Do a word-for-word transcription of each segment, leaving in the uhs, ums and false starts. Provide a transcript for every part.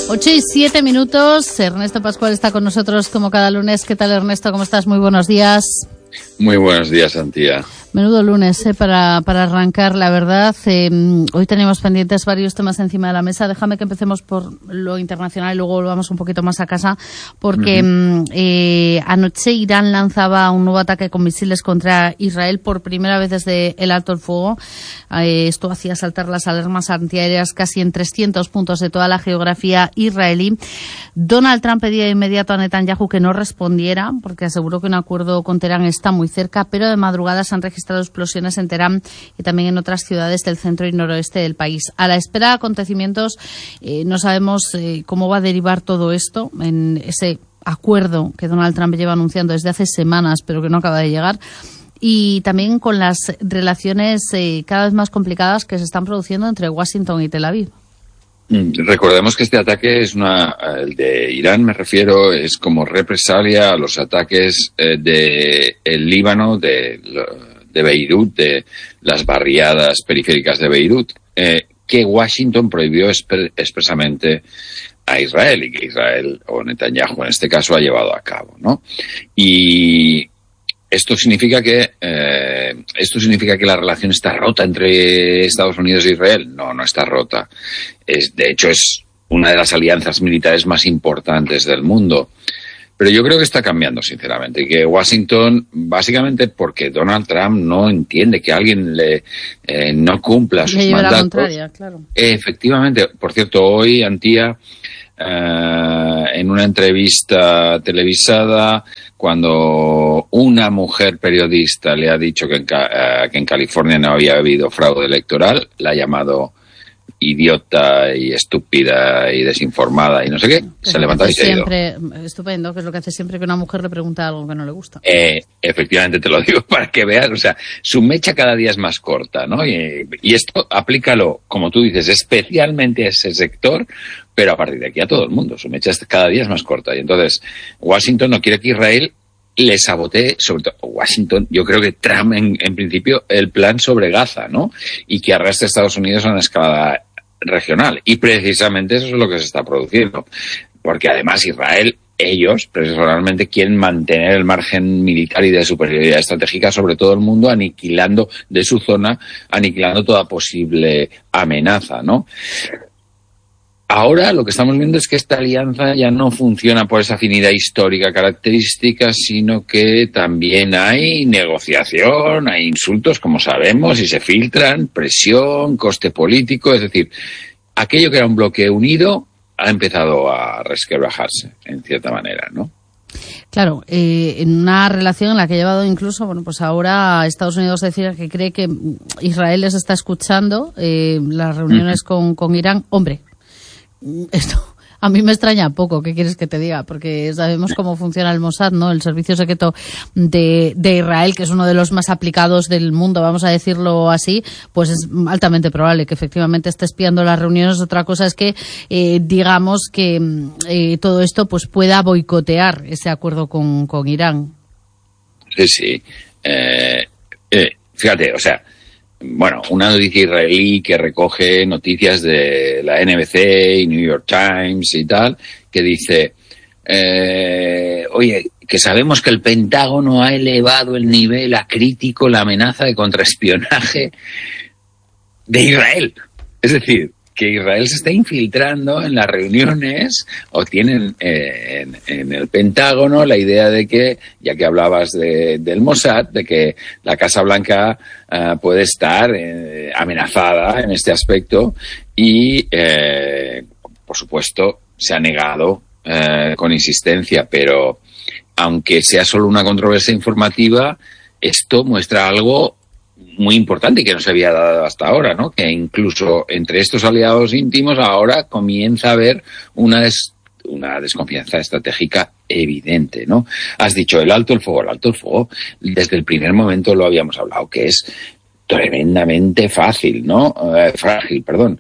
Ocho y siete minutos. Ernesto Pascual está con nosotros como cada lunes. ¿Qué tal, Ernesto? ¿Cómo estás? Muy buenos días. Muy buenos días, Antía. Menudo lunes, eh, para, para arrancar, la verdad. Eh, hoy tenemos pendientes varios temas encima de la mesa. Déjame que empecemos por lo internacional y luego volvamos un poquito más a casa, porque uh-huh. eh, anoche Irán lanzaba un nuevo ataque con misiles contra Israel por primera vez desde el alto el fuego. Eh, esto hacía saltar las alarmas antiaéreas casi en trescientos puntos de toda la geografía israelí. Donald Trump pedía de inmediato a Netanyahu que no respondiera, porque aseguró que un acuerdo con Teherán está muy cerca, pero de madrugada se han registrado explosiones en Teherán y también en otras ciudades del centro y noroeste del país. A la espera de acontecimientos, eh, no sabemos eh, cómo va a derivar todo esto en ese acuerdo que Donald Trump lleva anunciando desde hace semanas, pero que no acaba de llegar. Y también con las relaciones eh, cada vez más complicadas que se están produciendo entre Washington y Tel Aviv. Recordemos que este ataque es una, el de Irán me refiero, es como represalia a los ataques eh, de el Líbano, de, de Beirut, de las barriadas periféricas de Beirut, eh, que Washington prohibió exp- expresamente a Israel y que Israel, o Netanyahu en este caso, ha llevado a cabo, ¿no? Y esto significa que eh, esto significa que la relación está rota entre Estados Unidos e Israel. No, no está rota. Es, de hecho, es una de las alianzas militares más importantes del mundo. Pero yo creo que está cambiando, sinceramente, y que Washington, básicamente porque Donald Trump no entiende que alguien le eh, no cumpla sus mandatos. La contraria, claro. Efectivamente. Por cierto, hoy, Antía, eh, en una entrevista televisada, cuando una mujer periodista le ha dicho que en, uh, que en California no había habido fraude electoral, la ha llamado idiota y estúpida y desinformada y no sé qué, que se ha levantado y se ha ido. Estupendo, que es lo que hace siempre que una mujer le pregunta algo que no le gusta. Eh, efectivamente, te lo digo para que veas, o sea, su mecha cada día es más corta, ¿no? Y, y esto aplícalo, como tú dices, especialmente a ese sector, pero a partir de aquí a todo el mundo. Su mecha cada día es más corta. Y entonces, Washington no quiere que Israel le sabotee, sobre todo Washington, yo creo que Trump, en, en principio, el plan sobre Gaza, ¿no? Y que arrastre a Estados Unidos a una escalada regional. Y precisamente eso es lo que se está produciendo. Porque además Israel, ellos, personalmente, quieren mantener el margen militar y de superioridad estratégica sobre todo el mundo, aniquilando de su zona, aniquilando toda posible amenaza, ¿no? Ahora lo que estamos viendo es que esta alianza ya no funciona por esa afinidad histórica característica, sino que también hay negociación, hay insultos, como sabemos, y se filtran, presión, coste político, es decir, aquello que era un bloque unido ha empezado a resquebrajarse, en cierta manera, ¿no? Claro, eh, en una relación en la que ha llevado incluso, bueno, pues ahora Estados Unidos decía que cree que Israel les está escuchando, eh, las reuniones uh-huh. con, con Irán, hombre. Esto a mí me extraña poco, ¿qué quieres que te diga? Porque sabemos cómo funciona el Mossad, ¿no? El servicio secreto de, de Israel, que es uno de los más aplicados del mundo, vamos a decirlo así, pues es altamente probable que efectivamente esté espiando las reuniones. Otra cosa es que eh, digamos que eh, todo esto pues pueda boicotear ese acuerdo con, con Irán. Sí, sí. Eh, eh, fíjate, o sea, bueno, una noticia israelí que recoge noticias de la N B C y New York Times y tal, que dice, eh, oye, que sabemos que el Pentágono ha elevado el nivel a crítico la amenaza de contraespionaje de Israel. Es decir, que Israel se está infiltrando en las reuniones o tienen eh, en, en el Pentágono la idea de que, ya que hablabas de, del Mossad, de que la Casa Blanca uh, puede estar eh, amenazada en este aspecto y, eh, por supuesto, se ha negado eh, con insistencia, pero aunque sea solo una controversia informativa, esto muestra algo muy importante y que no se había dado hasta ahora, ¿no? Que incluso entre estos aliados íntimos ahora comienza a haber una, des, una desconfianza estratégica evidente, ¿no? Has dicho el alto el fuego, el alto el fuego, desde el primer momento lo habíamos hablado, que es tremendamente fácil, ¿no? Eh, frágil, perdón,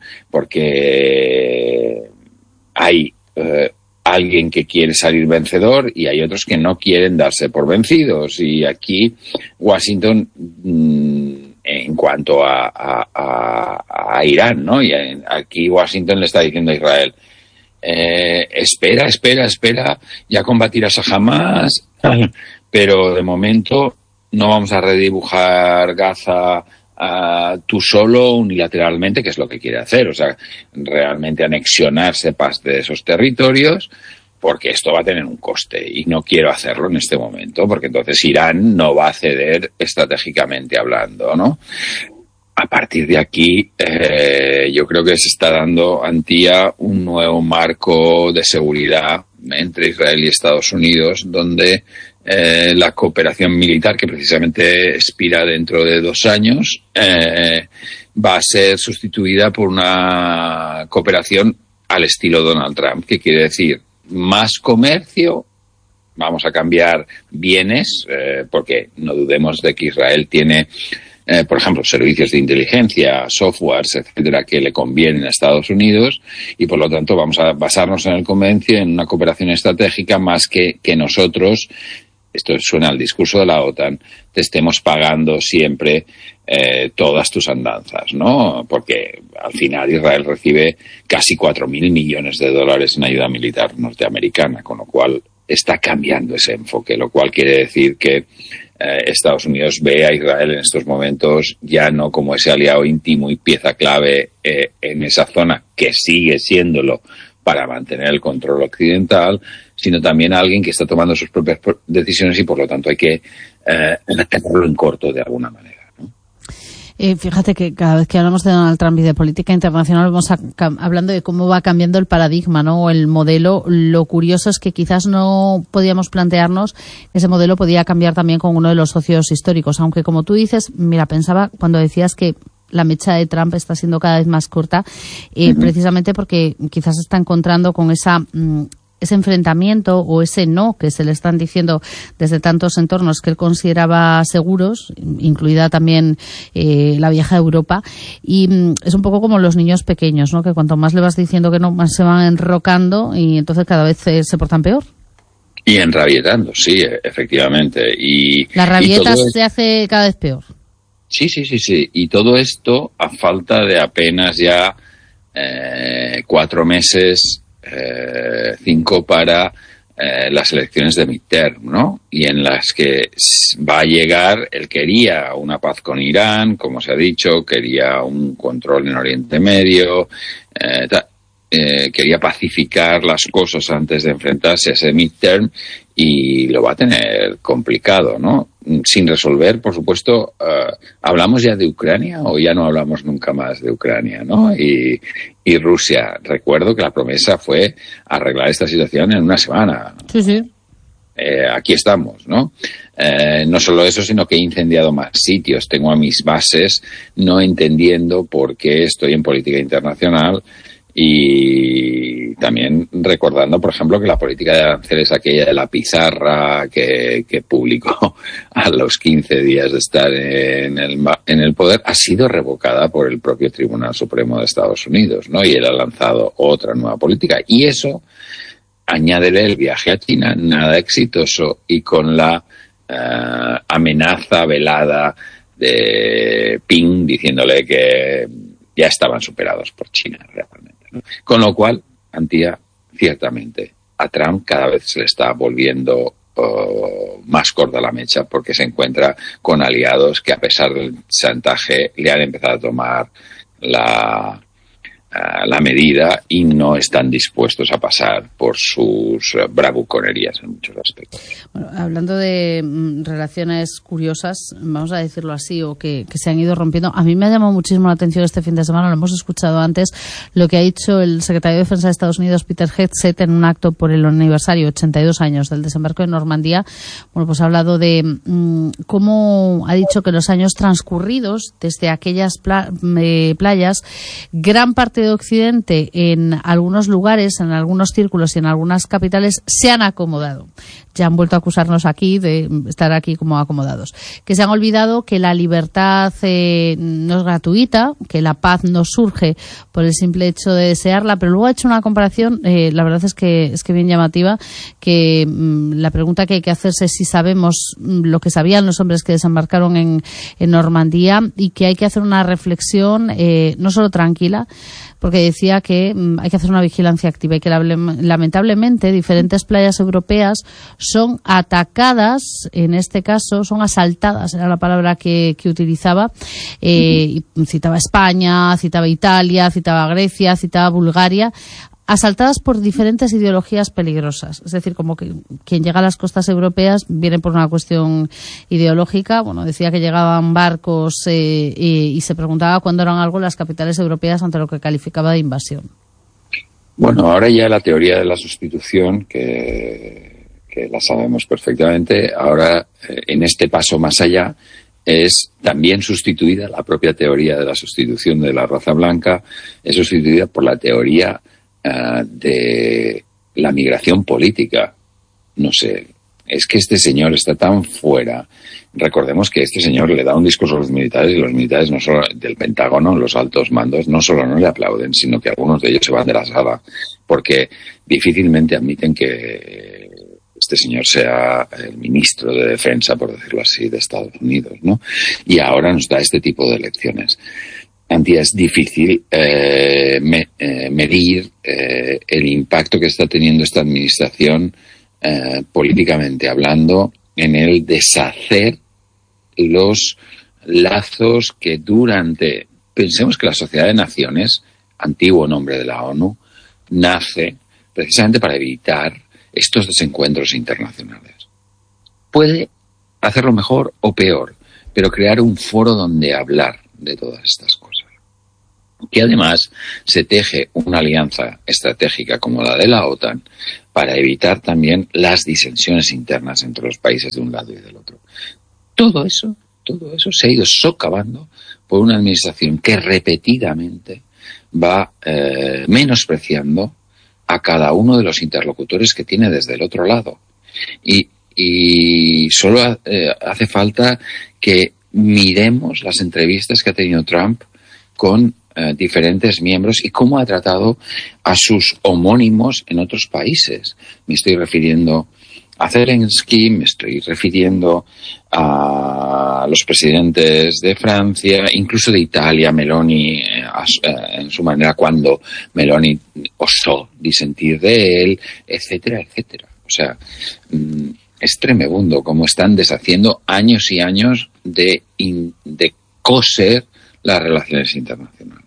porque hay eh, alguien que quiere salir vencedor y hay otros que no quieren darse por vencidos. Y aquí Washington, mmm, en cuanto a, a, a, a Irán, ¿no? Y aquí Washington le está diciendo a Israel, eh, espera, espera, espera, ya combatirás a Hamás, pero de momento no vamos a redibujar Gaza uh, tú solo unilateralmente, que es lo que quiere hacer, o sea, realmente anexionarse parte de esos territorios, porque esto va a tener un coste y no quiero hacerlo en este momento, porque entonces Irán no va a ceder estratégicamente hablando, ¿no? A partir de aquí, eh, yo creo que se está dando, Antía, un nuevo marco de seguridad entre Israel y Estados Unidos, donde eh, la cooperación militar, que precisamente expira dentro de dos años, eh, va a ser sustituida por una cooperación al estilo Donald Trump, que quiere decir más comercio, vamos a cambiar bienes, eh, porque no dudemos de que Israel tiene, eh, por ejemplo, servicios de inteligencia, softwares, etcétera, que le convienen a Estados Unidos, y por lo tanto vamos a basarnos en el comercio, en una cooperación estratégica, más que que nosotros, esto suena al discurso de la OTAN, te estemos pagando siempre eh, todas tus andanzas, ¿no? Porque al final Israel recibe casi cuatro mil millones de dólares en ayuda militar norteamericana, con lo cual está cambiando ese enfoque, lo cual quiere decir que eh, Estados Unidos ve a Israel en estos momentos ya no como ese aliado íntimo y pieza clave eh, en esa zona, que sigue siéndolo para mantener el control occidental, sino también a alguien que está tomando sus propias decisiones y por lo tanto hay que eh, tenerlo en corto de alguna manera, ¿no? Eh, fíjate que cada vez que hablamos de Donald Trump y de política internacional vamos a, cam, hablando de cómo va cambiando el paradigma, ¿no? O el modelo. Lo curioso es que quizás no podíamos plantearnos que ese modelo podía cambiar también con uno de los socios históricos, aunque como tú dices, mira, pensaba cuando decías que la mecha de Trump está siendo cada vez más corta, eh, uh-huh. precisamente porque quizás se está encontrando con esa mm, ese enfrentamiento o ese no que se le están diciendo desde tantos entornos que él consideraba seguros, incluida también eh, la vieja Europa, y mm, es un poco como los niños pequeños, ¿no? Que cuanto más le vas diciendo que no, más se van enrocando y entonces cada vez eh, se portan peor. Y enrabietando, sí, efectivamente. Y la rabieta y se hace cada vez peor. Sí, sí, sí, sí. Y todo esto a falta de apenas ya eh, cuatro meses, eh, cinco para eh, las elecciones de midterm, ¿no? Y en las que va a llegar, él quería una paz con Irán, como se ha dicho, quería un control en Oriente Medio, eh, ta, eh, quería pacificar las cosas antes de enfrentarse a ese midterm y lo va a tener complicado, ¿no? Sin resolver, por supuesto, uh, ¿hablamos ya de Ucrania o ya no hablamos nunca más de Ucrania, ¿no? Y, y Rusia, recuerdo que la promesa fue arreglar esta situación en una semana. Sí, sí. Eh, aquí estamos, ¿no? Eh, no solo eso, sino que he incendiado más sitios. Tengo a mis bases no entendiendo por qué estoy en política internacional. Y también recordando, por ejemplo, que la política de aranceles, aquella de la pizarra que, que publicó a los quince días de estar en el, en el poder, ha sido revocada por el propio Tribunal Supremo de Estados Unidos, ¿no? Y él ha lanzado otra nueva política. Y eso, añádele el viaje a China, nada exitoso, y con la uh, amenaza velada de Ping diciéndole que ya estaban superados por China realmente. Con lo cual, Antía, ciertamente, a Trump cada vez se le está volviendo uh, más corta la mecha porque se encuentra con aliados que, a pesar del chantaje, le han empezado a tomar la, uh, la medida y no están dispuestos a pasar por sus uh, bravuconerías en muchos aspectos. Bueno, hablando de mm, relaciones curiosas, vamos a decirlo así, o que, que se han ido rompiendo, a mí me ha llamado muchísimo la atención este fin de semana, lo hemos escuchado antes, lo que ha dicho el secretario de Defensa de Estados Unidos, Peter Hegseth, en un acto por el aniversario, ochenta y dos años del desembarco de Normandía. Bueno, pues ha hablado de mmm, cómo ha dicho que los años transcurridos desde aquellas pla- eh, playas, gran parte de Occidente, en algunos lugares, en algunos círculos y en algunas capitales, se han acomodado. Ya han vuelto a acusarnos aquí de estar aquí como acomodados. Que se han olvidado que la libertad eh, no es gratuita, que la paz no surge por el simple hecho de desearla, pero luego ha hecho una comparación, eh, la verdad es que es que bien llamativa, que mmm, la pregunta que hay que hacerse es si sabemos mmm, lo que sabían los hombres que desembarcaron en, en Normandía, y que hay que hacer una reflexión eh, no solo tranquila, porque decía que mm, hay que hacer una vigilancia activa y que la, lamentablemente diferentes playas europeas son atacadas, en este caso son asaltadas, era la palabra que, que utilizaba, eh, y citaba España, citaba Italia, citaba Grecia, citaba Bulgaria, asaltadas por diferentes ideologías peligrosas. Es decir, como que quien llega a las costas europeas viene por una cuestión ideológica. Bueno, decía que llegaban barcos eh, y, y se preguntaba cuándo eran algo las capitales europeas ante lo que calificaba de invasión. Bueno, ahora ya la teoría de la sustitución, que, que la sabemos perfectamente, ahora eh, en este paso más allá es también sustituida la propia teoría de la sustitución de la raza blanca, es sustituida por la teoría de la migración política. No sé, es que este señor está tan fuera. Recordemos que este señor le da un discurso a los militares y los militares no solo del Pentágono, los altos mandos, no solo no le aplauden, sino que algunos de ellos se van de la sala porque difícilmente admiten que este señor sea el ministro de Defensa, por decirlo así, de Estados Unidos, ¿no? Y ahora nos da este tipo de lecciones. Antía, es difícil eh, me, eh, medir eh, el impacto que está teniendo esta administración eh, políticamente hablando en el deshacer los lazos que durante... Pensemos que la Sociedad de Naciones, antiguo nombre de la ONU, nace precisamente para evitar estos desencuentros internacionales. Puede hacerlo mejor o peor, pero crear un foro donde hablar de todas estas cosas. Que además se teje una alianza estratégica como la de la OTAN para evitar también las disensiones internas entre los países de un lado y del otro. Todo eso, todo eso se ha ido socavando por una administración que repetidamente va eh, menospreciando a cada uno de los interlocutores que tiene desde el otro lado. Y, y solo eh, hace falta que miremos las entrevistas que ha tenido Trump con eh, diferentes miembros y cómo ha tratado a sus homónimos en otros países. Me estoy refiriendo a Zelensky, me estoy refiriendo a los presidentes de Francia, incluso de Italia, Meloni, eh, en su manera cuando Meloni osó disentir de él, etcétera, etcétera. O sea, mmm, es tremebundo cómo están deshaciendo años y años de, in, de coser las relaciones internacionales.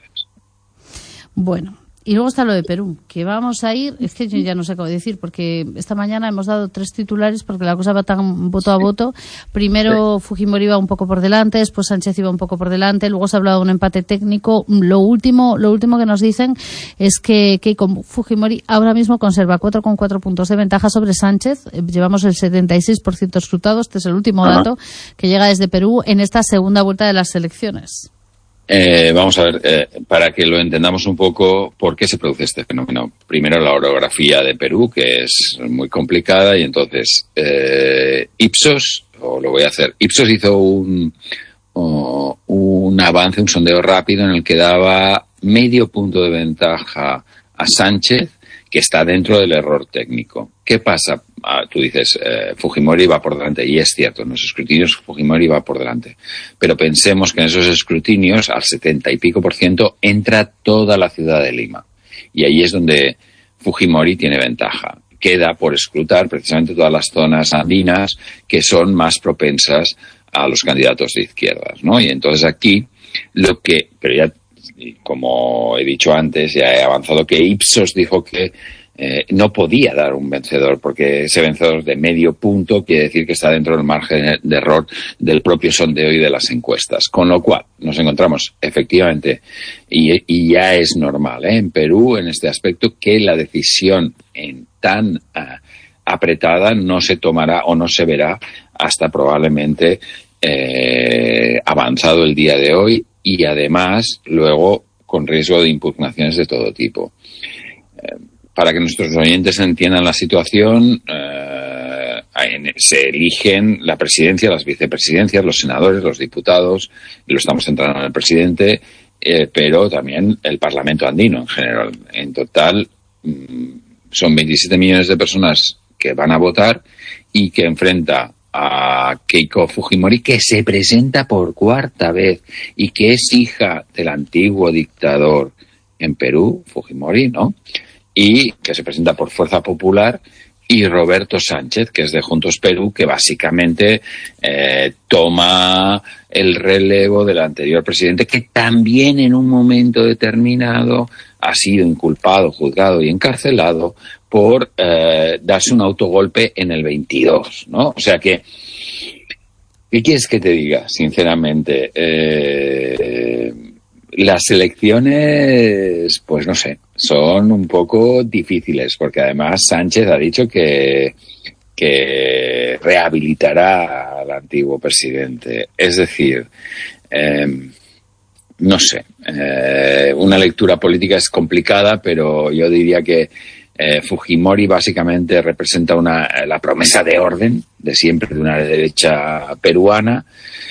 Bueno, y luego está lo de Perú, que vamos a ir, es que yo ya no sé cómo decir, porque esta mañana hemos dado tres titulares porque la cosa va tan voto a voto. Primero sí. Fujimori iba un poco por delante, después Sánchez iba un poco por delante, luego se ha hablado de un empate técnico. Lo último, lo último que nos dicen es que Keiko Fujimori ahora mismo conserva cuatro coma cuatro puntos de ventaja sobre Sánchez. Llevamos el setenta y seis por ciento escrutado, este es el último Ajá. dato que llega desde Perú en esta segunda vuelta de las elecciones. Eh, vamos a ver, eh, para que lo entendamos un poco, ¿por qué se produce este fenómeno? Primero, la orografía de Perú, que es muy complicada, y entonces eh, Ipsos, o lo voy a hacer, Ipsos hizo un, oh, un avance, un sondeo rápido en el que daba medio punto de ventaja a Sánchez, que está dentro del error técnico. ¿Qué pasa? Ah, tú dices, eh, Fujimori va por delante, y es cierto, en los escrutinios Fujimori va por delante. Pero pensemos que en esos escrutinios, al setenta y pico por ciento, entra toda la ciudad de Lima. Y ahí es donde Fujimori tiene ventaja. Queda por escrutar precisamente todas las zonas andinas que son más propensas a los candidatos de izquierdas, ¿no? Y entonces aquí, lo que, pero ya, como he dicho antes, ya he avanzado, que Ipsos dijo que Eh, no podía dar un vencedor, porque ese vencedor de medio punto quiere decir que está dentro del margen de error del propio sondeo y de las encuestas. Con lo cual, nos encontramos efectivamente, y, y ya es normal ¿eh? en Perú, en este aspecto, que la decisión en tan uh, apretada no se tomará o no se verá hasta probablemente eh, avanzado el día de hoy, y además luego con riesgo de impugnaciones de todo tipo. Eh, Para que nuestros oyentes entiendan la situación, eh, se eligen la presidencia, las vicepresidencias, los senadores, los diputados, y lo estamos centrando en el presidente, eh, pero también el Parlamento andino en general. En total, mmm, son veintisiete millones de personas que van a votar y que enfrenta a Keiko Fujimori, que se presenta por cuarta vez y que es hija del antiguo dictador en Perú, Fujimori, ¿no? Y que se presenta por Fuerza Popular, y Roberto Sánchez, que es de Juntos Perú, que básicamente eh, toma el relevo del anterior presidente, que también en un momento determinado ha sido inculpado, juzgado y encarcelado por eh, darse un autogolpe en el veintidós, ¿no? O sea que, ¿qué quieres que te diga, sinceramente? Eh, las elecciones, pues no sé, son un poco difíciles, porque además Sánchez ha dicho que, que rehabilitará al antiguo presidente. Es decir, eh, no sé, eh, una lectura política es complicada, pero yo diría que eh, Fujimori básicamente representa una, la promesa de orden de siempre de una derecha peruana,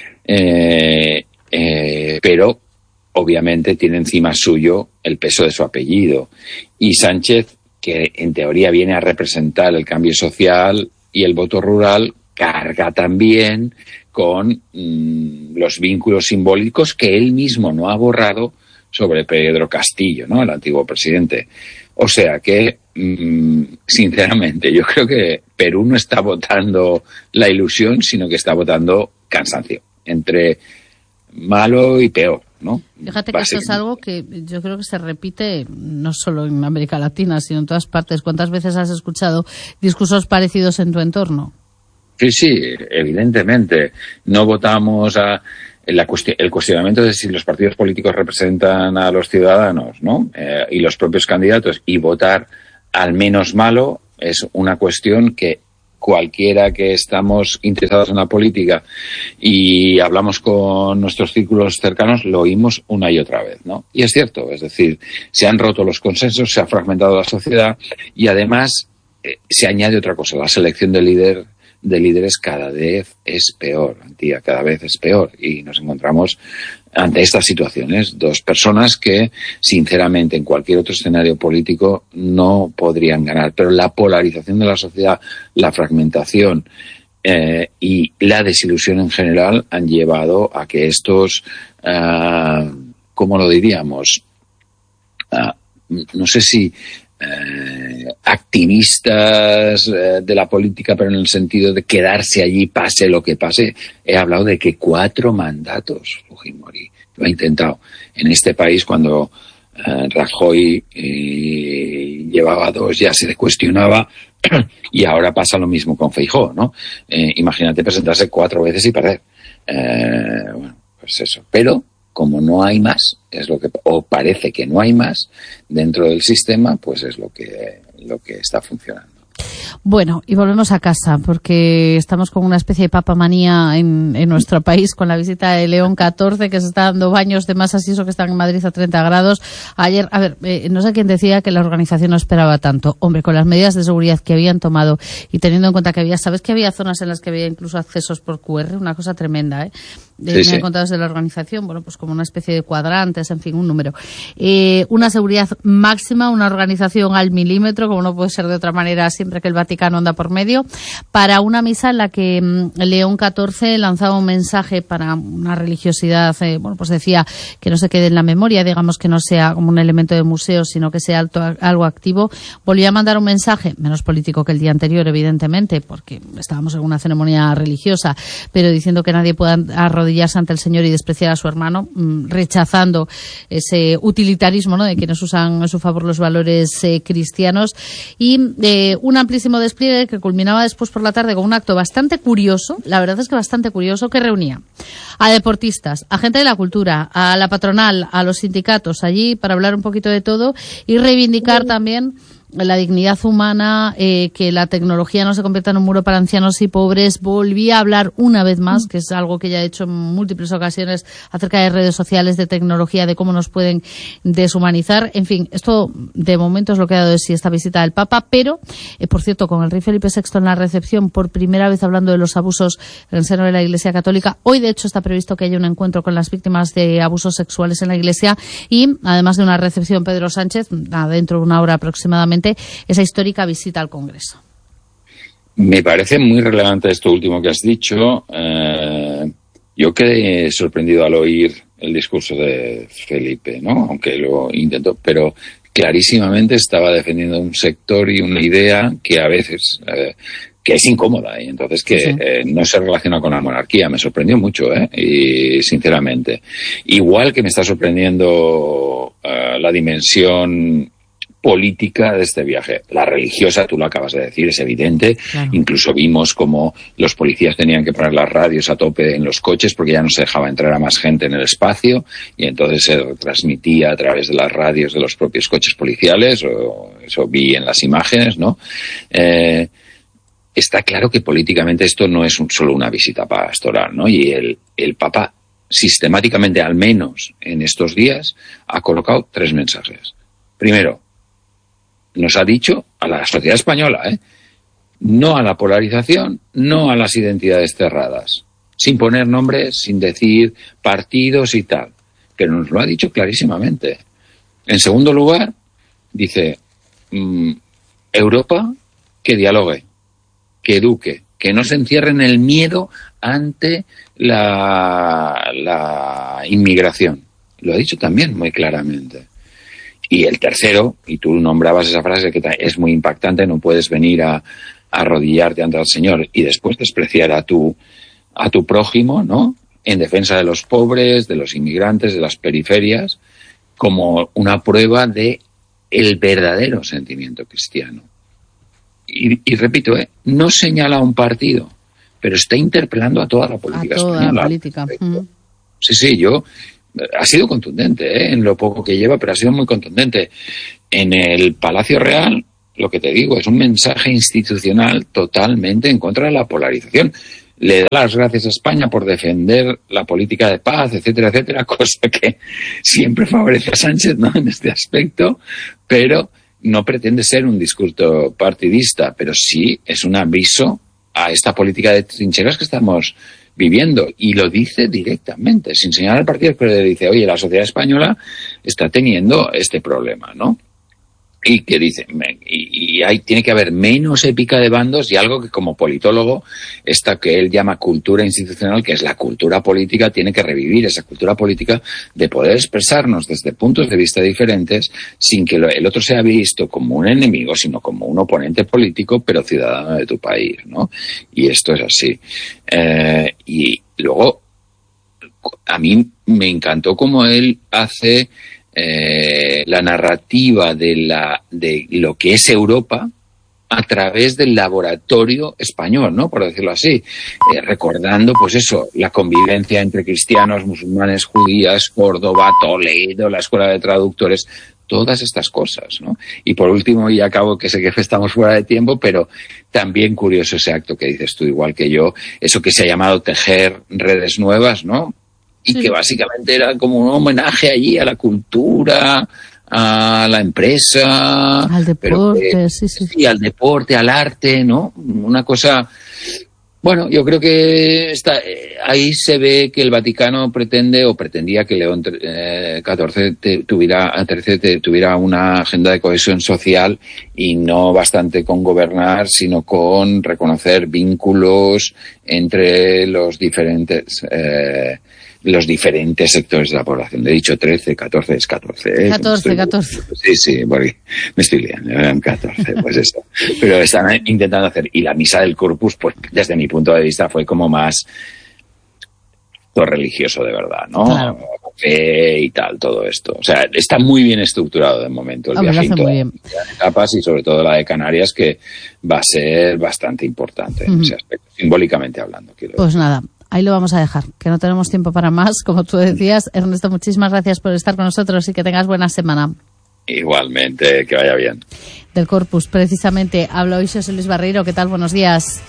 eh, eh, pero obviamente tiene encima suyo el peso de su apellido. Y Sánchez, que en teoría viene a representar el cambio social y el voto rural, carga también con mmm, los vínculos simbólicos que él mismo no ha borrado sobre Pedro Castillo, ¿no?, el antiguo presidente. O sea que, mmm, sinceramente, yo creo que Perú no está votando la ilusión, sino que está votando cansancio, entre malo y peor, ¿no? Fíjate que esto es algo que yo creo que se repite no solo en América Latina, sino en todas partes. ¿Cuántas veces has escuchado discursos parecidos en tu entorno? Sí, sí, evidentemente. No votamos a la cuestión, el cuestionamiento de si los partidos políticos representan a los ciudadanos, ¿no? Eh, y los propios candidatos, y votar al menos malo es una cuestión que cualquiera que estamos interesados en la política y hablamos con nuestros círculos cercanos lo oímos una y otra vez, ¿no? Y es cierto, es decir, se han roto los consensos, se ha fragmentado la sociedad y además eh, se añade otra cosa, la selección de líder de líderes cada vez es peor, tía, cada vez es peor, y nos encontramos ante estas situaciones, dos personas que sinceramente en cualquier otro escenario político no podrían ganar, pero la polarización de la sociedad, la fragmentación eh, y la desilusión en general han llevado a que estos, uh, ¿cómo lo diríamos? Uh, no sé si Eh, activistas eh, de la política, pero en el sentido de quedarse allí pase lo que pase. He hablado de que cuatro mandatos Fujimori lo ha intentado en este país. Cuando eh, Rajoy eh, llevaba dos ya se le cuestionaba y ahora pasa lo mismo con Feijóo, ¿no? Eh, imagínate presentarse cuatro veces y perder. Eh, bueno, pues eso. Pero como no hay más, es lo que, o parece que no hay más dentro del sistema, pues es lo que, lo que está funcionando. Bueno, y volvemos a casa, porque estamos con una especie de papamanía en, en nuestro país, con la visita de León catorce, que se está dando baños de masas y eso que están en Madrid a treinta grados. Ayer, a ver, eh, no sé quién decía que la organización no esperaba tanto. Hombre, con las medidas de seguridad que habían tomado y teniendo en cuenta que había, ¿sabes que había zonas en las que había incluso accesos por cu erre? Una cosa tremenda, ¿eh? De, sí, me sí. han contado desde la organización, bueno, pues como una especie de cuadrantes, en fin, un número. Eh, una seguridad máxima, una organización al milímetro, como no puede ser de otra manera, siempre que el Vaticano anda por medio, para una misa en la que mmm, León catorce lanzaba un mensaje para una religiosidad, eh, bueno, pues decía que no se quede en la memoria, digamos que no sea como un elemento de museo, sino que sea alto, algo activo. Volvió a mandar un mensaje, menos político que el día anterior, evidentemente, porque estábamos en una ceremonia religiosa, pero diciendo que nadie pueda arrodillarse ante el Señor y despreciar a su hermano, mmm, rechazando ese utilitarismo, ¿no?, de quienes usan a su favor los valores eh, cristianos, y eh, un amplísimo despliegue que culminaba después por la tarde con un acto bastante curioso, la verdad es que bastante curioso, que reunía a deportistas, a gente de la cultura, a la patronal, a los sindicatos allí para hablar un poquito de todo y reivindicar también la dignidad humana, eh, que la tecnología no se convierta en un muro para ancianos y pobres. Volví a hablar una vez más, que es algo que ya he hecho en múltiples ocasiones, acerca de redes sociales, de tecnología, de cómo nos pueden deshumanizar. En fin, esto de momento es lo que ha dado de sí esta visita del Papa, pero, eh, por cierto, con el rey Felipe sexto en la recepción, por primera vez hablando de los abusos en el seno de la Iglesia Católica. Hoy, de hecho, está previsto que haya un encuentro con las víctimas de abusos sexuales en la Iglesia y, además de una recepción, Pedro Sánchez, dentro de una hora aproximadamente, esa histórica visita al Congreso. Me parece muy relevante esto último que has dicho. Eh, yo quedé sorprendido al oír el discurso de Felipe, ¿no? Aunque lo intentó, pero clarísimamente estaba defendiendo un sector y una idea que a veces eh, que es incómoda y entonces que sí, sí. Eh, no se relaciona con la monarquía. Me sorprendió mucho, ¿eh? Y sinceramente, igual que me está sorprendiendo uh, la dimensión política de este viaje. La religiosa, tú lo acabas de decir, es evidente. Claro. Incluso vimos como los policías tenían que poner las radios a tope en los coches porque ya no se dejaba entrar a más gente en el espacio y entonces se transmitía a través de las radios de los propios coches policiales, o eso vi en las imágenes, ¿no? Eh, está claro que políticamente esto no es un, solo una visita pastoral, ¿no? Y el, el Papa sistemáticamente, al menos en estos días, ha colocado tres mensajes. Primero, nos ha dicho a la sociedad española, ¿eh? No a la polarización, no a las identidades cerradas, sin poner nombres, sin decir partidos y tal, pero nos lo ha dicho clarísimamente. En segundo lugar, dice, mmm, Europa que dialogue, que eduque, que no se encierre en el miedo ante la, la inmigración. Lo ha dicho también muy claramente. Y el tercero, y tú nombrabas esa frase que es muy impactante, no puedes venir a, a arrodillarte ante el Señor y después despreciar a tu, a tu prójimo, ¿no? En defensa de los pobres, de los inmigrantes, de las periferias, como una prueba de el verdadero sentimiento cristiano. Y, y repito, ¿eh? No señala a un partido, pero está interpelando a toda la política a toda española. La política. Mm. Sí, sí, yo... Ha sido contundente, ¿eh? En lo poco que lleva, pero ha sido muy contundente. En el Palacio Real, lo que te digo, es un mensaje institucional totalmente en contra de la polarización. Le da las gracias a España por defender la política de paz, etcétera, etcétera, cosa que siempre favorece a Sánchez, ¿no? En este aspecto, pero no pretende ser un discurso partidista, pero sí es un aviso a esta política de trincheras que estamos viviendo, y lo dice directamente, sin señalar al partido, pero le dice, oye, la sociedad española está teniendo este problema, ¿no? Y que dice, y, y hay, tiene que haber menos épica de bandos y algo que como politólogo, esta que él llama cultura institucional, que es la cultura política, tiene que revivir esa cultura política de poder expresarnos desde puntos de vista diferentes sin que el otro sea visto como un enemigo, sino como un oponente político, pero ciudadano de tu país, ¿no? Y esto es así. Eh, y luego, a mí me encantó cómo él hace... Eh, la narrativa de, la, de lo que es Europa a través del laboratorio español, ¿no? Por decirlo así, eh, recordando, pues eso, la convivencia entre cristianos, musulmanes, judías, Córdoba, Toledo, la escuela de traductores, todas estas cosas, ¿no? Y por último, y acabo, que sé que estamos fuera de tiempo, pero también curioso ese acto que dices tú, igual que yo, eso que se ha llamado tejer redes nuevas, ¿no? Y sí, que básicamente era como un homenaje allí a la cultura, a la empresa, al deporte, que, sí, sí. sí, al deporte, al arte, ¿no? Una cosa, bueno, yo creo que está, ahí se ve que el Vaticano pretende o pretendía que León eh, catorce te, tuviera, trece te, tuviera una agenda de cohesión social y no bastante con gobernar, sino con reconocer vínculos entre los diferentes eh, los diferentes sectores de la población. He dicho trece, catorce, es catorce. ¿eh? catorce, catorce. Sí, sí, porque me estoy liando, eran catorce, pues eso. Pero están intentando hacer, y la misa del Corpus, pues desde mi punto de vista fue como más todo religioso de verdad, ¿no? Claro. Fe y tal, todo esto. O sea, está muy bien estructurado de momento el viaje. Muy bien. Etapas y sobre todo la de Canarias, que va a ser bastante importante en uh-huh. ese aspecto, simbólicamente hablando. Quiero pues decir. Nada. Ahí lo vamos a dejar, que no tenemos tiempo para más, como tú decías. Ernesto, muchísimas gracias por estar con nosotros y que tengas buena semana. Igualmente, que vaya bien. Del Corpus, precisamente, habla hoy José Luis Barreiro. ¿Qué tal? Buenos días.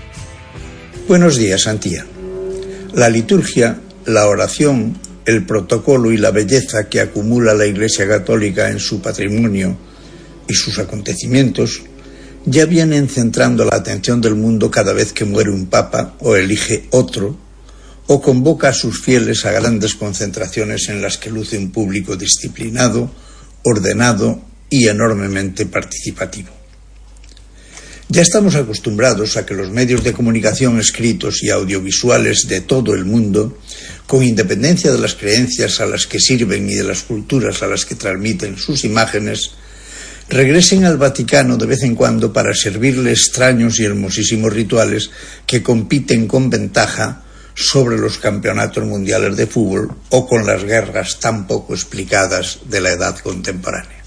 Buenos días, Antía. La liturgia, la oración, el protocolo y la belleza que acumula la Iglesia Católica en su patrimonio y sus acontecimientos ya vienen centrando la atención del mundo cada vez que muere un papa o elige otro, o convoca a sus fieles a grandes concentraciones en las que luce un público disciplinado, ordenado y enormemente participativo. Ya estamos acostumbrados a que los medios de comunicación escritos y audiovisuales de todo el mundo, con independencia de las creencias a las que sirven y de las culturas a las que transmiten sus imágenes, regresen al Vaticano de vez en cuando para servirle extraños y hermosísimos rituales que compiten con ventaja sobre los campeonatos mundiales de fútbol o con las guerras tan poco explicadas de la edad contemporánea.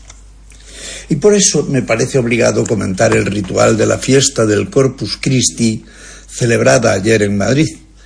Y por eso me parece obligado comentar el ritual de la fiesta del Corpus Christi celebrada ayer en Madrid,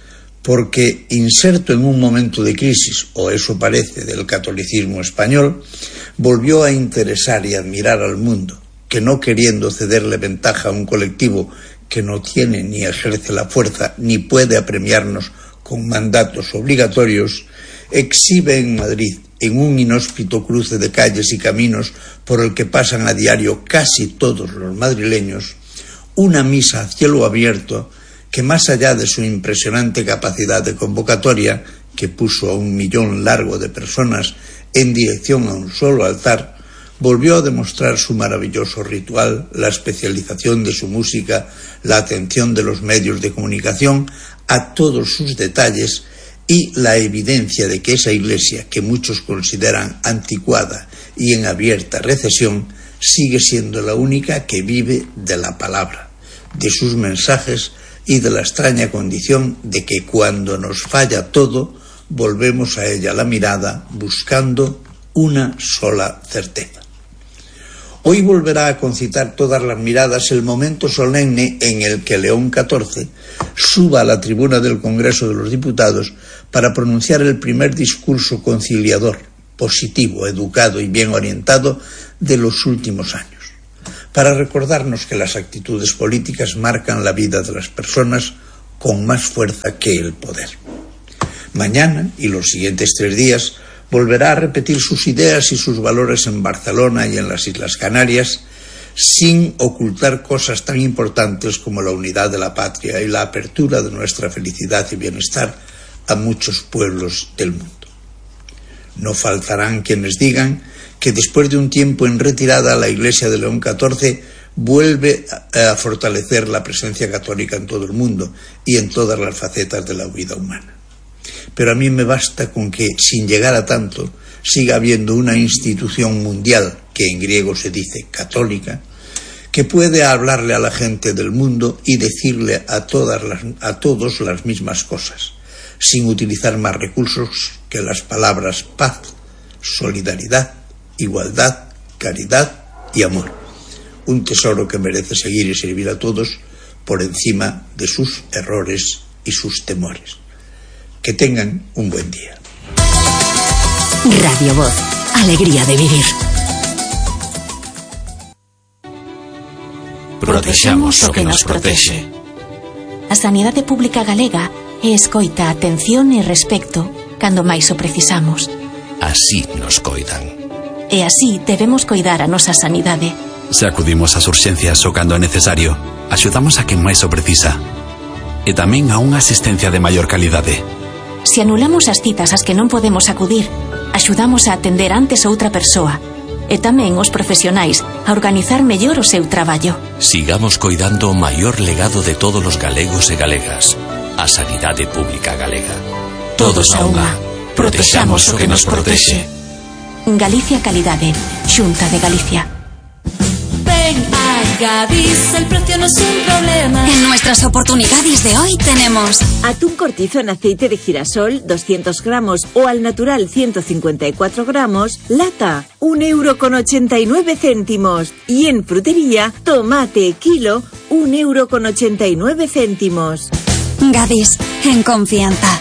porque inserto en un momento de crisis, o eso parece, del catolicismo español, volvió a interesar y admirar al mundo, que no queriendo cederle ventaja a un colectivo que no tiene ni ejerce la fuerza ni puede apremiarnos con mandatos obligatorios, exhibe en Madrid, en un inhóspito cruce de calles y caminos por el que pasan a diario casi todos los madrileños, una misa a cielo abierto que, más allá de su impresionante capacidad de convocatoria, que puso a un millón largo de personas en dirección a un solo altar, volvió a demostrar su maravilloso ritual, la especialización de su música, la atención de los medios de comunicación a todos sus detalles y la evidencia de que esa iglesia, que muchos consideran anticuada y en abierta recesión, sigue siendo la única que vive de la palabra, de sus mensajes y de la extraña condición de que cuando nos falla todo, volvemos a ella la mirada buscando una sola certeza. Hoy volverá a concitar todas las miradas el momento solemne en el que León catorce suba a la tribuna del Congreso de los Diputados para pronunciar el primer discurso conciliador, positivo, educado y bien orientado de los últimos años, para recordarnos que las actitudes políticas marcan la vida de las personas con más fuerza que el poder. Mañana y los siguientes tres días volverá a repetir sus ideas y sus valores en Barcelona y en las Islas Canarias, sin ocultar cosas tan importantes como la unidad de la patria y la apertura de nuestra felicidad y bienestar a muchos pueblos del mundo. No faltarán quienes digan que después de un tiempo en retirada la Iglesia de León catorce vuelve a fortalecer la presencia católica en todo el mundo y en todas las facetas de la vida humana. Pero a mí me basta con que, sin llegar a tanto, siga habiendo una institución mundial, que en griego se dice católica, que puede hablarle a la gente del mundo y decirle a, todas las, a todos las mismas cosas, sin utilizar más recursos que las palabras paz, solidaridad, igualdad, caridad y amor. Un tesoro que merece seguir y servir a todos por encima de sus errores y sus temores. Que tengan un buen día. Radio Voz, alegría de vivir. Protexamos o que nos protexe. A sanidade pública galega é escoita, atención e respecto cando máis o precisamos. Así nos coidan. E así debemos coidar a nosa sanidade. Se acudimos ás urxencias o cando é necesario, axudamos a quen máis o precisa. E tamén a unha asistencia de maior calidade. Se anulamos as citas ás que non podemos acudir, axudamos a atender antes outra persoa. E tamén os profesionais a organizar mellor o seu traballo. Sigamos coidando o maior legado de todos os galegos e galegas, a sanidade pública galega. Todos a unha. Protexamos o que nos protexe. Galicia Calidade, Xunta de Galicia. Ven a Gadis, el precio no es un problema. En nuestras oportunidades de hoy tenemos atún cortizo en aceite de girasol doscientos gramos o al natural ciento cincuenta y cuatro gramos, lata, un euro con ochenta y nueve céntimos. Y en frutería, tomate kilo, un euro con ochenta y nueve céntimos. Gadis, en confianza.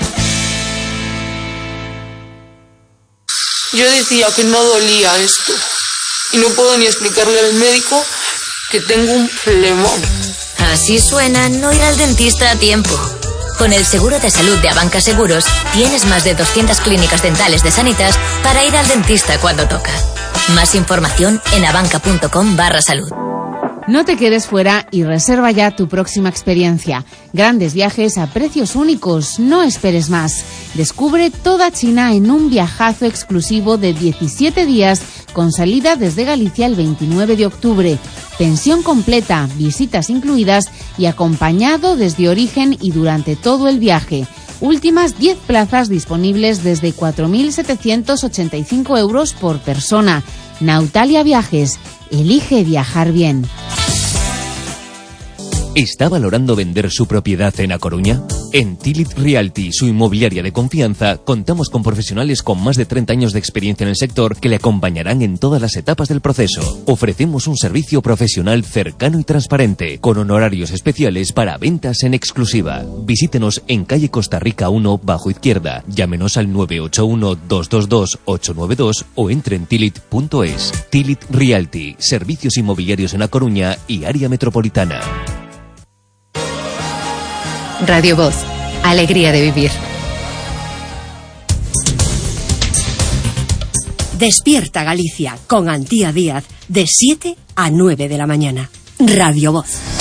Yo decía que no dolía esto y no puedo ni explicarle al médico que tengo un flemón. Así suena no ir al dentista a tiempo. Con el seguro de salud de Abanca Seguros tienes más de doscientas clínicas dentales de Sanitas para ir al dentista cuando toca. Más información en abanca.com barra salud. No te quedes fuera y reserva ya tu próxima experiencia. Grandes viajes a precios únicos, no esperes más. Descubre toda China en un viajazo exclusivo de diecisiete días con salida desde Galicia el veintinueve de octubre. pensión completa, visitas incluidas y acompañado desde origen y durante todo el viaje. Últimas diez plazas disponibles desde cuatro mil setecientos ochenta y cinco euros por persona. Nautalia Viajes. Elige viajar bien. ¿Está valorando vender su propiedad en A Coruña? En Tilit Realty, su inmobiliaria de confianza, contamos con profesionales con más de treinta años de experiencia en el sector que le acompañarán en todas las etapas del proceso. Ofrecemos un servicio profesional cercano y transparente, con honorarios especiales para ventas en exclusiva. Visítenos en calle Costa Rica uno, bajo izquierda. Llámenos al nueve ocho uno, dos dos dos, ocho nueve dos o entre en tilit punto es. Tilit Realty, servicios inmobiliarios en A Coruña y área metropolitana. Radio Voz, alegría de vivir. Despierta Galicia con Antía Díaz de siete a nueve de la mañana. Radio Voz.